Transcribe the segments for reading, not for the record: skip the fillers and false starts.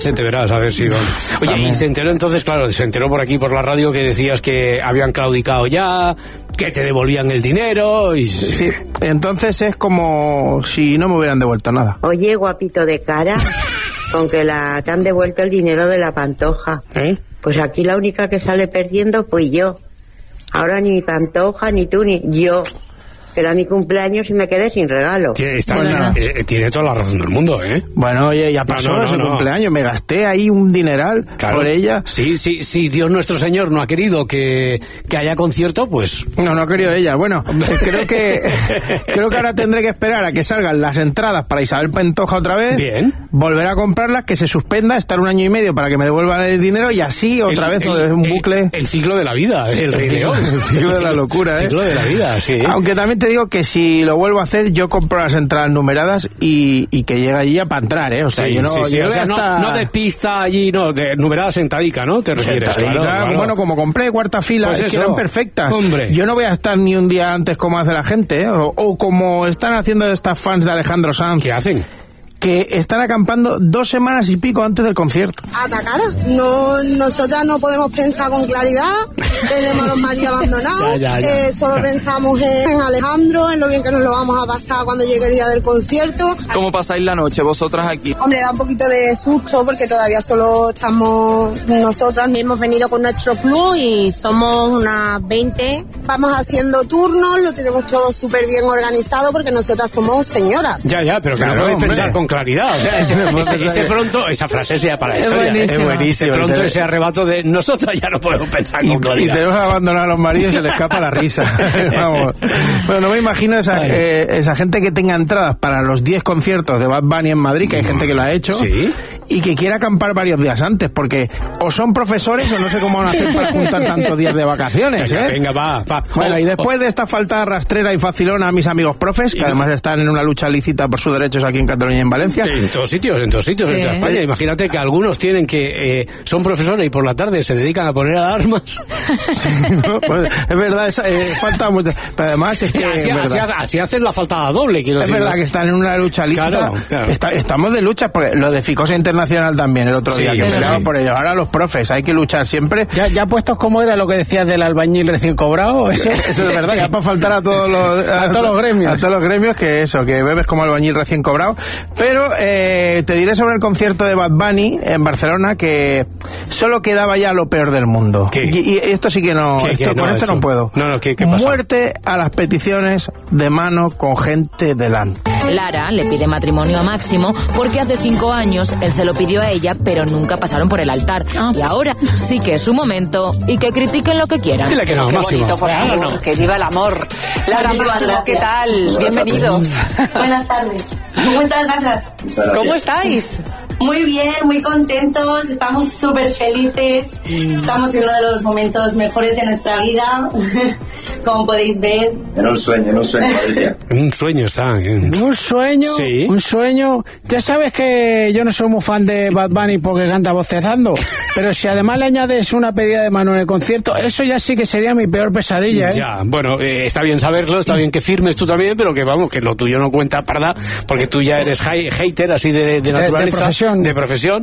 adolescente, verás, a ver si... Oye, y se enteró entonces, claro, se enteró por aquí, por la radio, que decías que habían claudicado ya, que te devolvían el dinero y... Sí, entonces es como si no me hubieran devuelto nada. Oye, guapito de cara, con que te han devuelto el dinero de la Pantoja. Pues aquí la única que sale perdiendo fui yo. Ahora ni Pantoja, ni tú, ni yo. Era mi cumpleaños y me quedé sin regalo. Tiene toda la razón del mundo, ¿eh? Bueno, oye, ya pasó ese cumpleaños, me gasté ahí un dineral por ella. Sí, Dios nuestro Señor no ha querido que haya concierto, pues... No ha querido ella. Bueno, creo que ahora tendré que esperar a que salgan las entradas para Isabel Pantoja otra vez. Bien. Volver a comprarlas, que se suspenda, estar 1 año y medio para que me devuelvan el dinero y así otra vez un bucle. El ciclo de la vida, el Rey León. El ciclo de la locura, El ciclo de la vida, sí. Aunque también te digo que si lo vuelvo a hacer, yo compro las entradas numeradas y que llegue allí ya para entrar, ¿eh? O sea, yo no... no de pista allí, no, de numeradas sentadica, ¿no? ¿Te refieres? Claro. Bueno, como compré cuarta fila, pues es que eran perfectas. Hombre. Yo no voy a estar ni un día antes como hace la gente, ¿eh? O como están haciendo estas fans de Alejandro Sanz. ¿Qué hacen? Que están acampando 2 semanas y pico antes del concierto. Atacada. Nosotras no podemos pensar con claridad. Tenemos a los maridos abandonados. Ya. Solo pensamos en Alejandro, en lo bien que nos lo vamos a pasar cuando llegue el día del concierto. ¿Cómo pasáis la noche vosotras aquí? Hombre, da un poquito de susto porque todavía solo estamos nosotras. Hemos venido con nuestro club y somos unas 20. Vamos haciendo turnos, lo tenemos todo súper bien organizado porque nosotras somos señoras. Ya, pero claro, no podéis pensar con claridad, o sea, ese pronto, esa frase sea para la historia, es buenísimo. De pronto ese arrebato de nosotros ya no podemos pensar con claridad. Y tenemos que abandonar a los maridos y se le escapa la risa. Vamos. Bueno, no me imagino esa gente que tenga entradas para los 10 conciertos de Bad Bunny en Madrid, que hay gente que lo ha hecho. ¿Sí? Y que quiera acampar varios días antes, porque o son profesores o no sé cómo van a hacer para juntar tantos días de vacaciones, Venga, va. Bueno, y después de esta falta rastrera y facilona a mis amigos profes, que además están en una lucha lícita por sus derechos aquí en Cataluña y en Valencia. En todos sitios, en toda España. Imagínate que algunos tienen que son profesores y por la tarde se dedican a poner alarmas. Pues, es verdad, falta mucho. Pero además es que así hacen la faltada doble, quiero decir. Es verdad que están en una lucha lícita. Claro. Estamos de lucha, porque lo de Ficosa Internacional también el otro día, que peleaban por ello. Ahora los profes, hay que luchar siempre. Ya puestos como era lo que decías del albañil recién cobrado, eso es verdad, ya para faltar a todos los gremios. A todos los gremios, que bebes como albañil recién cobrado. Pero te diré sobre el concierto de Bad Bunny en Barcelona que solo quedaba ya lo peor del mundo. Y esto sí que no, con esto no puedo. ¿Qué pasa? Muerte a las peticiones de mano con gente delante. Lara le pide matrimonio a Máximo porque hace 5 años él se lo pidió a ella, pero nunca pasaron por el altar. Y ahora sí que es su momento y que critiquen lo que quieran. Dile que no, Máximo. Bonito, por favor, que viva el amor. Lara, ¿qué tal? Bienvenidos. Buenas tardes. Muchas gracias. ¿Cómo estáis? Muy bien, muy contentos, estamos súper felices, estamos en uno de los momentos mejores de nuestra vida, como podéis ver. En un sueño, Alicia. Un sueño está. ¿Un sueño? Sí. Un sueño. Ya sabes que yo no soy muy fan de Bad Bunny porque canta bocezando, pero si además le añades una pedida de mano en el concierto, eso ya sí que sería mi peor pesadilla, ¿eh? Ya, bueno, está bien saberlo, está bien que firmes tú también, pero que vamos, que lo tuyo no cuenta parda, porque tú ya eres hater así de naturaleza. De profesión.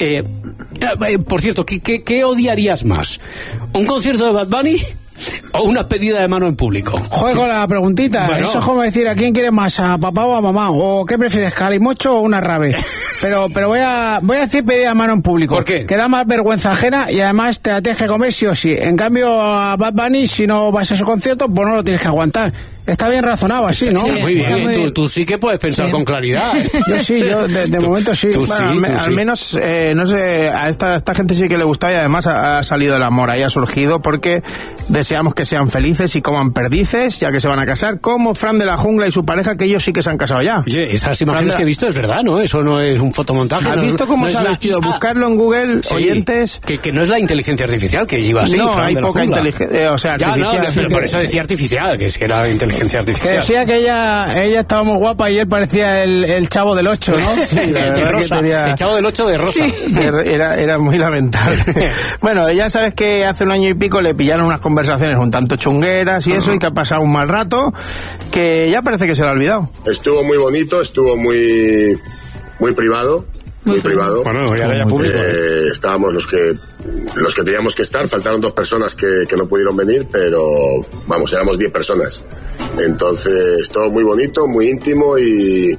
Por cierto, ¿qué odiarías más? ¿Un concierto de Bad Bunny o una pedida de mano en público? Juego la preguntita. Bueno. Eso es como decir, ¿a quién quieres más? ¿A papá o a mamá? ¿O qué prefieres, calimocho o una rave? Pero voy a decir pedida de mano en público. ¿Por qué? Que da más vergüenza ajena y además te la tienes que comer sí o sí. En cambio, a Bad Bunny, si no vas a su concierto, pues no lo tienes que aguantar. Está bien razonado así, ¿no? Sí, muy bien. Tú sí que puedes pensar con claridad. Yo de momento sí. Al menos, no sé, a esta gente sí que le gusta y además ha salido el amor, ahí ha surgido, porque deseamos que sean felices y coman perdices, ya que se van a casar, como Fran de la Jungla y su pareja, que ellos sí que se han casado ya. Oye, esas imágenes que he visto es verdad, ¿no? Eso no es un fotomontaje. ¿Has visto cómo se ha vestido? Buscarlo en Google, sí, oyentes. Que no es la inteligencia artificial que lleva así. No, Fran hay de poca inteligencia, artificial. Pero por eso decía artificial, que si era inteligencia artificial. Que decía que ella estaba muy guapa y él parecía el chavo del 8, ¿no? Sí, de Rosa, el chavo del 8 de Rosa. Sí. Era muy lamentable. Bueno, ya sabes que hace 1 año y pico le pillaron unas conversaciones un tanto chungueras y eso, y que ha pasado un mal rato, que ya parece que se lo ha olvidado. Estuvo muy bonito, estuvo muy privado, muy privado. Bueno, ya era público. Estábamos los que teníamos que estar, faltaron 2 personas que no pudieron venir, pero vamos, éramos 10 personas. Entonces, todo muy bonito, muy íntimo y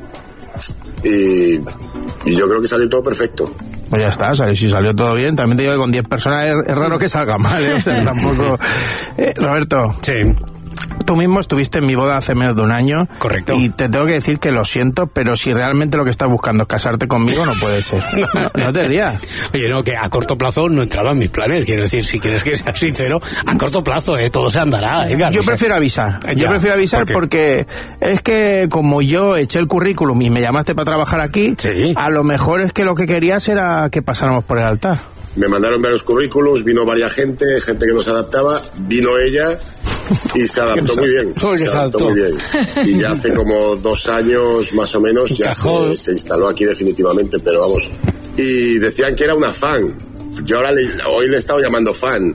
yo creo que salió todo perfecto. Pues ya está, si salió todo bien. También te digo que con 10 personas es raro que salga mal, ¿eh? O sea, tampoco... Roberto. Sí. Tú mismo estuviste en mi boda hace menos de un año. Correcto. Y te tengo que decir que lo siento, pero si realmente lo que estás buscando es casarte conmigo, no puede ser. No te rías. Oye, no, que a corto plazo no entraba en mis planes. Quiero decir, si quieres que sea sincero, a corto plazo, todo se andará, Edgar. Yo prefiero avisar. Yo prefiero avisar porque es que como yo eché el currículum y me llamaste para trabajar aquí, sí, a lo mejor es que lo que querías era que pasáramos por el altar. Me mandaron varios currículums, vino varias gente que no se adaptaba, vino ella y se adaptó muy bien. Se adaptó muy bien. Y ya hace como 2 años más o menos ya se instaló aquí definitivamente, pero vamos. Y decían que era una fan. Yo ahora hoy le he estado llamando fan,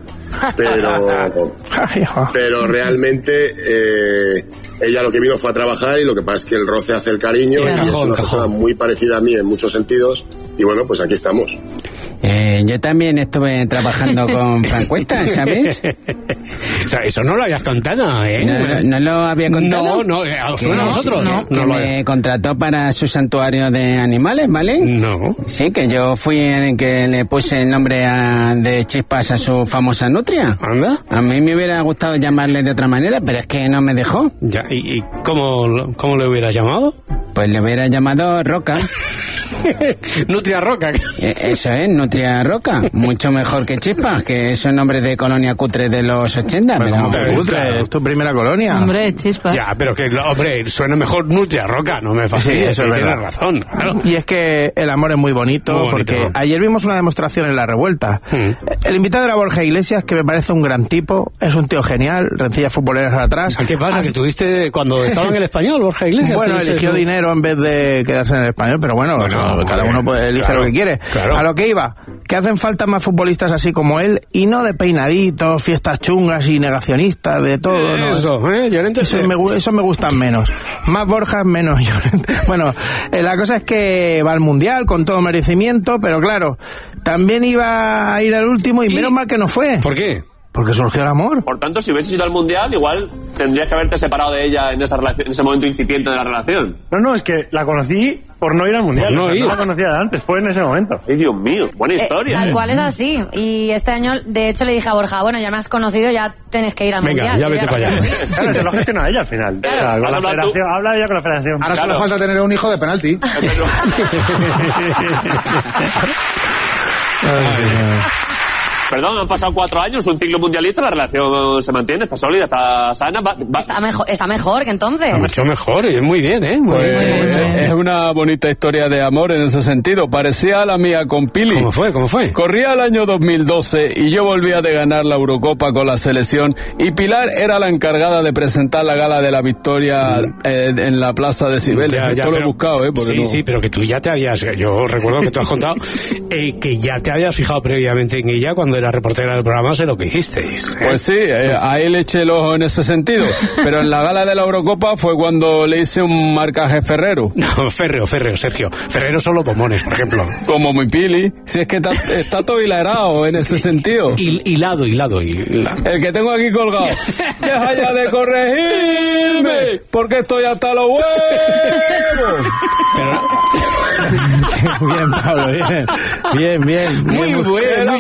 pero realmente ella lo que vino fue a trabajar y lo que pasa es que el roce hace el cariño y es una persona muy parecida a mí en muchos sentidos y bueno, pues aquí estamos. Yo también estuve trabajando con Francuesta, ¿sabes? O sea, eso no lo habías contado, ¿eh? ¿No lo había contado? No, suena a nosotros. No me contrató para su santuario de animales, ¿vale? No. Sí, que yo fui el que le puse el nombre de Chispas a su famosa nutria. ¿Anda? A mí me hubiera gustado llamarle de otra manera, pero es que no me dejó. Ya, ¿y cómo le hubieras llamado? Pues le hubiera llamado Roca. Nutria Roca. Eso es, Nutria Roca. Mucho mejor que Chispas, que es un nombre de colonia cutre de los 80. Pero cutre, es tu primera colonia. Hombre, Chispas. Ya, pero que, hombre, suena mejor Nutria Roca, no me fastidies. Sí, tienes razón. Claro. Y es que el amor es muy bonito, porque ayer vimos una demostración en La Revuelta. El invitado era Borja Iglesias, que me parece un gran tipo, es un tío genial, rencillas futboleras atrás. ¿Qué pasa? ¿Que tuviste cuando estaba en el Español, Borja Iglesias? Bueno, eligió dinero en vez de quedarse en el Español, pero bueno cada uno puede elegir lo que quiere. Claro. A lo que iba, que hacen falta más futbolistas así como él, y no de peinaditos, fiestas chungas y negacionistas, de todo. Eso, Llorente. Eso me gustan menos. Más Borjas, menos Llorente. Bueno, la cosa es que va al Mundial con todo merecimiento, pero claro, también iba a ir al último y menos mal que no fue. ¿Por qué? Porque surgió el amor. Por tanto, si hubieses ido al Mundial, igual tendrías que haberte separado de ella en esa relación, en ese momento incipiente de la relación. No, es que la conocí por no ir al Mundial. No la conocía de antes, fue en ese momento. ¡Ay, Dios mío! Buena historia. Tal cual es así. Y este año, de hecho, le dije a Borja, bueno, ya me has conocido, ya tenés que ir al Mundial. Ya vete para allá. Claro, se lo gestiona ella al final. Claro. O sea, con la federación, habla ella con la federación. Ahora solo falta tener un hijo de penalti. Perdón, han pasado 4 años, un ciclo mundialista, la relación se mantiene, está sólida, está sana. Está mejor que entonces. Mucho mejor, y muy bien, ¿eh? Es una bonita historia de amor en ese sentido. Parecía a la mía con Pili. ¿Cómo fue? Corría el año 2012 y yo volvía de ganar la Eurocopa con la selección y Pilar era la encargada de presentar la gala de la victoria en la plaza de Cibeles. Esto lo he buscado, Sí, pero que tú ya te habías... Yo recuerdo que tú has contado que ya te habías fijado previamente en ella cuando era reportera del programa, sé lo que hicisteis. Pues sí, a él eché el ojo en ese sentido, pero en la gala de la Eurocopa fue cuando le hice un marcaje Ferrero. No, Ferreo, Sergio. Ferrero solo pomones, por ejemplo. Como mi Pili. Si es que está todo hilarado en ese sentido. Hilado. El que tengo aquí colgado. Deja ya de corregirme, porque estoy hasta los huevos. Bien, Pablo, bien. Muy bueno.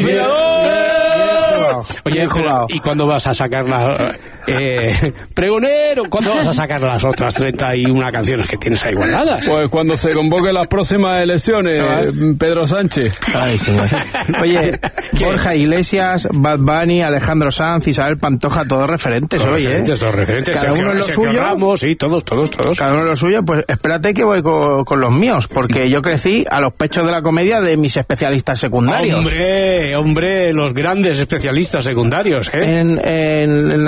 Oye, jugado. ¿y cuándo vas a sacar pregonero, ¿cuándo vas a sacar las otras 31 canciones que tienes ahí guardadas? Pues cuando se convoquen las próximas elecciones, Pedro Sánchez. Ay, señor. Oye, Borja Iglesias, Bad Bunny, Alejandro Sanz, Isabel Pantoja, todos referentes hoy, Todos referentes. Cada uno en lo suyo. Ramos, sí, todos. Cada uno en lo suyo, pues espérate que voy con los míos, porque yo crecí a los pechos de la comedia de mis especialistas secundarios. Hombre, los grandes especialistas secundarios, En la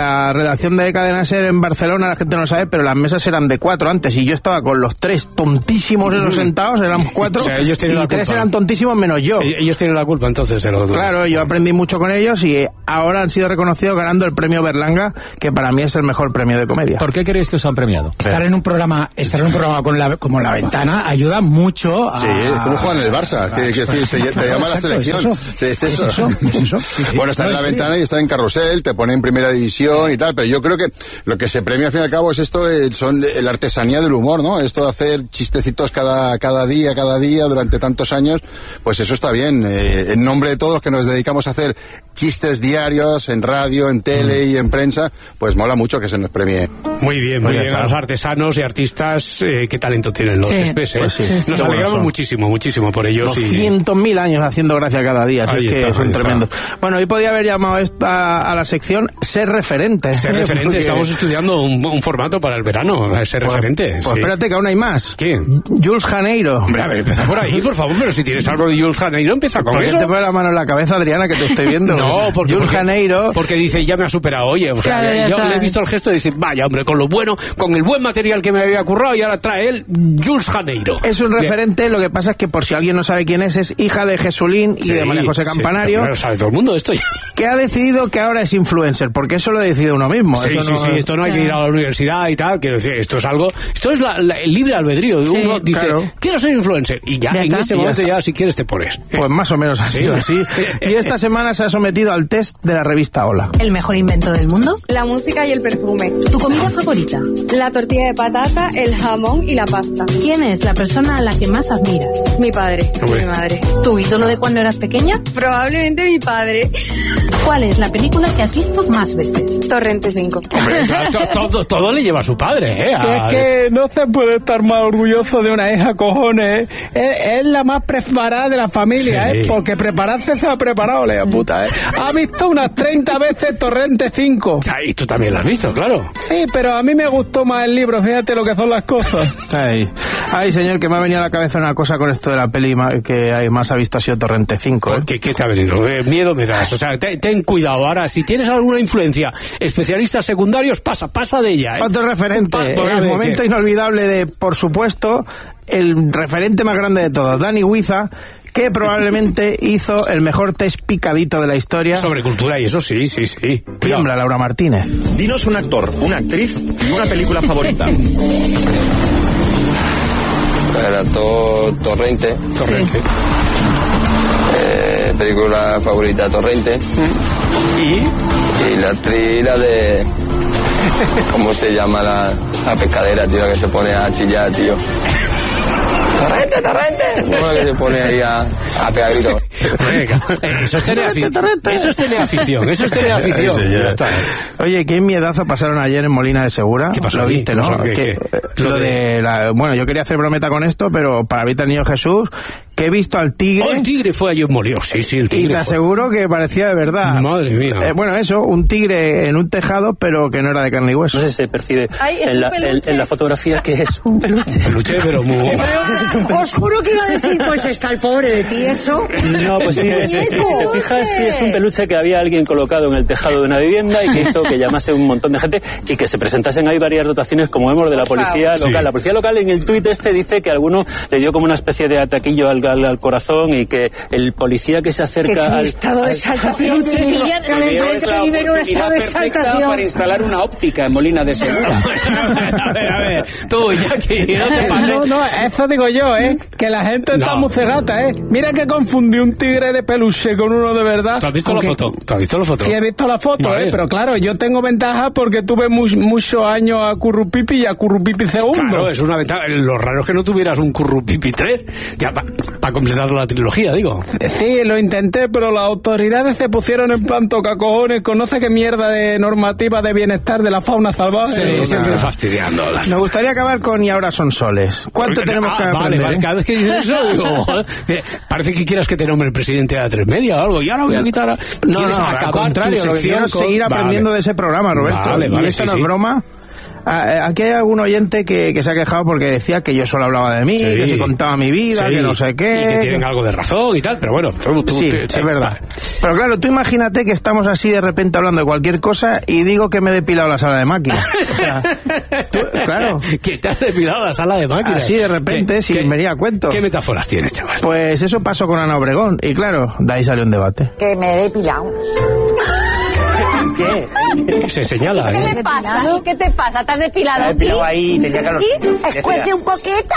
redacción de Cadena SER en Barcelona, la gente no sabe, pero las mesas eran de 4 antes y yo estaba con los 3 tontísimos esos sentados, éramos 4, o sea, ellos y 3 eran tontísimos menos yo. Ellos tienen la culpa entonces de los dos. Claro, yo aprendí mucho con ellos y ahora han sido reconocidos ganando el premio Berlanga, que para mí es el mejor premio de comedia. ¿Por qué creéis que os han premiado? Estar en un programa como La Ventana ayuda mucho a... Sí, como juegan en el Barça, que te llama la selección. Es eso. Bueno, estar en La Ventana y estar en Carrusel, te pone en primera división y tal, pero yo creo que lo que se premia al fin y al cabo es esto, son la artesanía del humor, ¿no? Esto de hacer chistecitos cada día, durante tantos años, pues eso está bien. En nombre de todos los que nos dedicamos a hacer chistes diarios en radio, en tele y en prensa, pues mola mucho que se nos premie. Muy bien. A los artesanos y artistas, qué talento tienen los Spes, pues sí. Nos alegramos muchísimo por ellos. 200.000 años haciendo gracia cada día, así que son tremendos. Bueno, hoy podía haber llamado a la sección Ser Referente. Ser Referente, porque... estamos estudiando un formato para el verano, Ser Referente. Pues espérate que aún hay más. ¿Quién? Jules Janeiro. Hombre, a ver, empieza por ahí, por favor, pero si tienes algo de Jules Janeiro, empieza con eso. ¿Por qué te pone la mano en la cabeza, Adriana, que te estoy viendo? No, porque Jules Janeiro... Porque dice, ya me ha superado, oye, o sea, claro, yo le he visto el gesto y dice, vaya, hombre, con el buen material que me había currado y ahora trae él Jules Janeiro. Es un referente, lo que pasa es que por si alguien no sabe quién es hija de Jesulín y de María José Campanario. Pero sabe todo el mundo esto ya. Que ha decidido que ahora es influencer, porque eso lo ha decidido uno mismo. Sí, esto no hay que ir a la universidad y tal, quiero decir, esto es el libre albedrío. Uno dice, quiero ser influencer, y ya en ese momento ya si quieres te pones. Pues más o menos así. Y esta semana se ha sometido al test de la revista Hola. ¿El mejor invento del mundo? La música y el perfume. ¿Tu comida favorita? La tortilla de patata, el jamón y la pasta. ¿Quién es la persona a la que más admiras? Mi padre, mi madre. ¿Tu ídolo de cuando eras pequeña? Probablemente mi padre. ¿Cuál es la película que has visto más veces? Torrente 5. Hombre, todo le lleva a su padre, ¿eh? Es que no se puede estar más orgulloso de una hija, cojones, es la más preparada de la familia, porque prepararse se ha preparado, la puta, Ha visto unas 30 veces Torrente 5. Y tú también la has visto, claro. Sí, pero a mí me gustó más el libro, fíjate lo que son las cosas. Ay, señor, que me ha venido a la cabeza una cosa con esto de la peli que más ha visto ha sido Torrente 5. ¿Qué te ha venido? Miedo me das, o sea, ten cuidado. Ahora, si tienes alguna influencia, especialistas secundarios, pasa de ella. Otro referente, el momento inolvidable de, por supuesto, el referente más grande de todos, Dani Huiza, que probablemente hizo el mejor test picadito de la historia. Sobre cultura y eso sí. Tiembla, Laura Martínez. Dinos un actor, una actriz y una película favorita. El actor Torrente. Película favorita Torrente. Y la actriz, la de... ¿Cómo se llama la pescadera, tío? La que se pone a chillar, tío. ¡Torrente! Como la que se pone ahí a pegar gritos. Eso es tener afición. Ya está. Oye, qué miedazo pasaron ayer en Molina de Segura. ¿Qué pasó? Lo viste, ¿no? Bueno, yo quería hacer brometa con esto, pero para Vita Niño Jesús, que he visto al tigre. El tigre fue ayer molido. Sí, el tigre. Y te aseguro que parecía de verdad. Madre mía. Bueno, un tigre en un tejado, pero que no era de carne y hueso. No sé si se percibe en la fotografía que es un peluche. Peluche, pero muy... Os juro que iba a decir, pues está el pobre de ti, eso. No, pues si te fijas, sí es un peluche que había alguien colocado en el tejado de una vivienda y que hizo que llamase un montón de gente y que se presentasen ahí varias dotaciones, como vemos, de la policía local. Sí. La policía local en el tuit dice que alguno le dio como una especie de ataquillo al corazón y que el policía que se acerca al estado de exaltación es la oportunidad perfecta para instalar una óptica en Molina de Segura. A ver, tú, Jackie, no te pases. No, eso digo yo, que la gente está muy cegata, Mira que confundí un tigre de peluche con uno de verdad. ¿Tú has visto la foto? Sí, he visto la foto, vale. Pero claro, yo tengo ventaja porque tuve muchos años a Currupipi y a Currupipi II. Claro, es una ventaja. Lo raro es que no tuvieras un Currupipi 3, ya para completar la trilogía, digo. Sí, lo intenté, pero las autoridades se pusieron en plan tocacojones, conoce qué mierda de normativa de bienestar de la fauna salvaje. Sí, siempre fastidiándolas. Me gustaría acabar con Y ahora son soles. ¿Cuánto tenemos que aprender? Vale, cada vez que dices eso, digo, joder, parece que quieras que te nombre el presidente de A3 Media o algo, y ahora voy a quitar No, al contrario, lo que quiero es seguir aprendiendo de ese programa, Roberto. Vale, y eso no es broma. Aquí hay algún oyente que se ha quejado porque decía que yo solo hablaba de mí, que se contaba mi vida, que no sé qué. Y que tienen algo de razón y tal, pero bueno. Sí, es verdad. Pero claro, tú imagínate que estamos así de repente hablando de cualquier cosa y digo que me he depilado la sala de máquinas. O sea, claro. Que te has depilado la sala de máquinas. Así de repente, sin venir a cuento. ¿Qué metáforas tienes, chaval? Pues eso pasó con Ana Obregón y claro, de ahí salió un debate. Que me he depilado. ¿Qué? Se señala. ¿Qué te pasa? ¿Qué te pasa? ¿Te has depilado? Ahí, tenía calor. Escuece un poquito.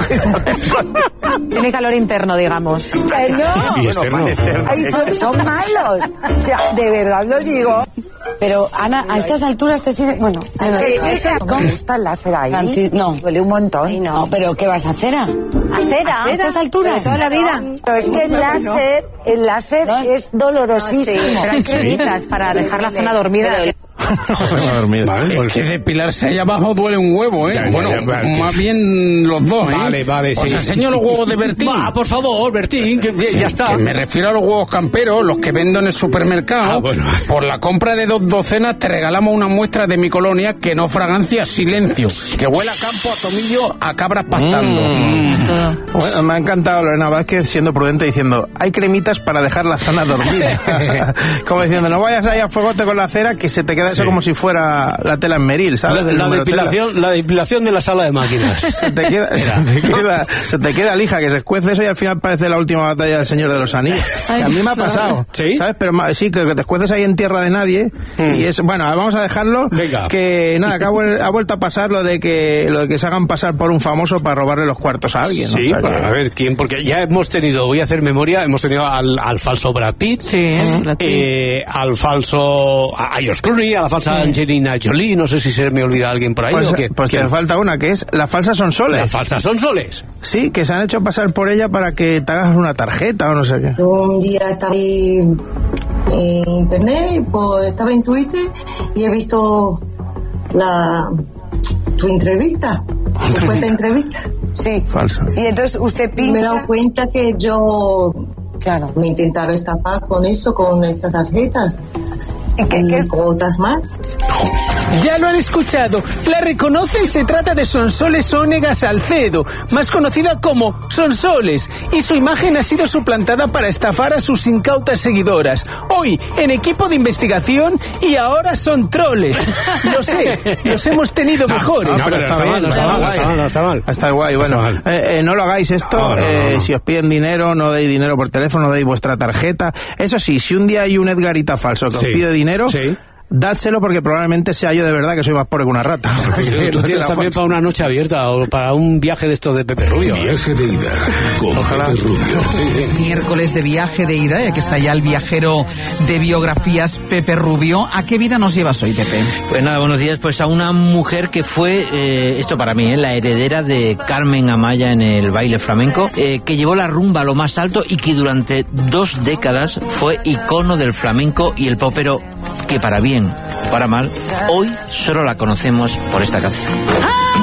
Tiene calor interno, digamos. Que no. Y externo. Más externo. Ay, son malos. O sea, de verdad lo digo. Pero, Ana, a estas alturas te sigue... Bueno, ¿Cómo está el láser ahí? No. Duele un montón. No, pero ¿qué vas a hacer? ¿A cera? ¿A estas alturas? De toda la vida. Pero es que el láser es dolorosísimo. Pero hay cremitas para dejar la zona dormida. Vale, es que depilarse allá abajo duele un huevo, ¿eh? Más bien los dos, ¿eh? Vale, sí. Os enseño los huevos de Bertín. Por favor, Bertín, que ya está. Que me refiero a los huevos camperos, los que vendo en el supermercado. Por la compra de 2 docenas te regalamos una muestra de mi colonia que no fragancia silencio, que huele a campo, a tomillo, a cabras pastando. Bueno, me ha encantado Lorena Vázquez siendo prudente diciendo, hay cremitas para dejar la zona dormida. Como diciendo, no vayas ahí a fuegote con la cera que se te queda eso como si fuera la tela en Meril, ¿sabes? La depilación de la sala de máquinas. Se te queda lija, que se escuece eso y al final parece la última batalla del Señor de los Anillos. A mí me ha pasado, ¿sí? ¿Sabes? Pero sí, que te escueces ahí en tierra de nadie y es, bueno, vamos a dejarlo. Venga. Que nada, que ha vuelto a pasar lo de que se hagan pasar por un famoso para robarle los cuartos a alguien, ¿no? Sí, o sea, a ver, ¿quién? Porque ya hemos tenido, voy a hacer memoria, hemos tenido al falso Brad Pitt, al falso a George Clooney, a la falsa Angelina Jolie, no sé si se me olvida alguien por ahí pues, o qué. Pues te falta una, que es la falsa Sonsoles. La falsa Sonsoles. Sí, que se han hecho pasar por ella para que te hagas una tarjeta o no sé qué. Un día estaba en internet, pues estaba en Twitter y he visto tu entrevista. Después de entrevista. Sí. Falsa. Y entonces usted piensa... Me he dado cuenta que yo me intentaba estafar con eso, con estas tarjetas. ¿Qué otras más? Ya lo han escuchado. La reconoce y se trata de Sonsoles Onega Salcedo, más conocida como Sonsoles, y su imagen ha sido suplantada para estafar a sus incautas seguidoras. Hoy en equipo de investigación y ahora son troles. Lo sé, los hemos tenido mejores. No, pero está mal. Está guay, bueno. No lo hagáis esto. Si os piden dinero, no deis dinero por teléfono, no deis vuestra tarjeta. Eso sí, si un día hay un Edgarita falso que os pide dinero, dádselo porque probablemente sea yo de verdad que soy más pobre que una rata. Tú tienes también para una noche abierta o para un viaje de estos de Pepe Rubio. Viaje de ida con Pepe Rubio. Miércoles de viaje de ida, ya que está ya el viajero de biografías Pepe Rubio. ¿A qué vida nos llevas hoy, Pepe? Pues nada, buenos días. Pues a una mujer que fue, esto para mí, la heredera de Carmen Amaya en el baile flamenco, que llevó la rumba a lo más alto y que durante 2 décadas fue icono del flamenco y el popero, que para bien, para mal, hoy solo la conocemos por esta canción.